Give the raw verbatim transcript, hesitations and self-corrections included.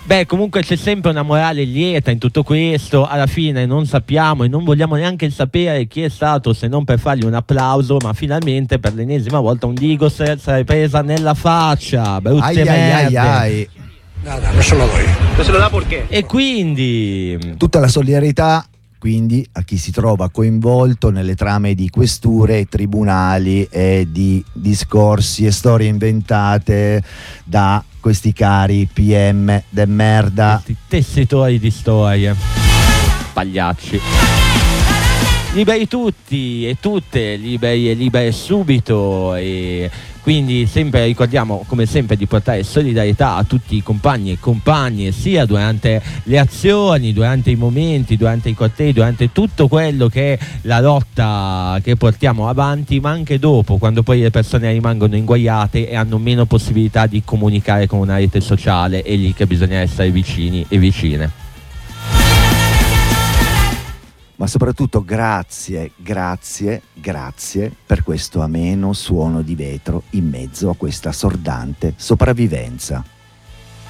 Beh, comunque c'è sempre una morale lieta in tutto questo. Alla fine non sappiamo e non vogliamo neanche sapere chi è stato, se non per fargli un applauso, ma finalmente per l'ennesima volta un Digos sarà presa nella faccia. Brutte ai, merde. ai, ai, ai. Nada, no se lo doy. No se lo da perché? E quindi Tutta la solidarietà quindi a chi si trova coinvolto nelle trame di questure, tribunali e di discorsi e storie inventate da questi cari P M de merda. questi tessitori di storie, pagliacci. Liberi tutti e tutte, liberi e libere subito, e quindi sempre ricordiamo come sempre di portare solidarietà a tutti i compagni e compagne, sia durante le azioni, durante i momenti, durante i cortei, durante tutto quello che è la lotta che portiamo avanti, ma anche dopo, quando poi le persone rimangono inguaiate e hanno meno possibilità di comunicare con una rete sociale, è lì che bisogna essere vicini e vicine. Ma soprattutto grazie, grazie, grazie per questo ameno suono di vetro in mezzo a questa sordante sopravvivenza.